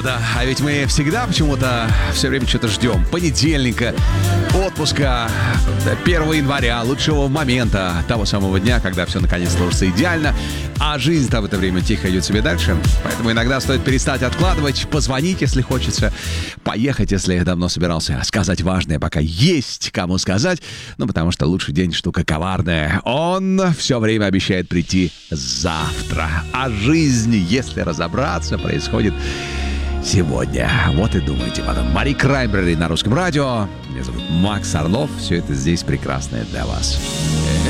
правда. А ведь мы всегда почему-то все время что-то ждем. Понедельника, отпуска, 1 января, лучшего момента, того самого дня, когда все наконец сложится идеально, а жизнь-то в это время тихо идет себе дальше. Поэтому иногда стоит перестать откладывать, позвонить, если хочется, поехать, если давно собирался, сказать важное, пока есть кому сказать. Ну, потому что лучший день штука коварная. Он все время обещает прийти завтра. А жизнь, если разобраться, происходит сегодня. Вот и думайте потом. Мари Краймбрери на Русском радио. Меня зовут Макс Орлов. Все это здесь прекрасное для вас.